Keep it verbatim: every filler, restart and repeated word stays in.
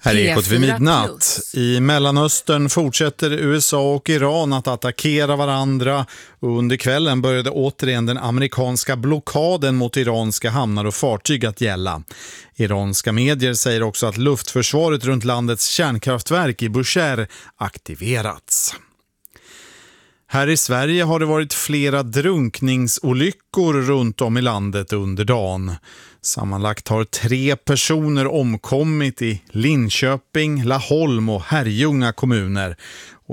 Här är Ekot vid midnatt. I Mellanöstern fortsätter U S A och Iran att attackera varandra. Och under kvällen började återigen den amerikanska blockaden mot iranska hamnar och fartyg att gälla. Iranska medier säger också att luftförsvaret runt landets kärnkraftverk i Bushehr aktiverats. Här i Sverige har det varit flera drunkningsolyckor runt om i landet under dagen. Sammanlagt har tre personer omkommit i Linköping, Laholm och Herrljunga kommuner.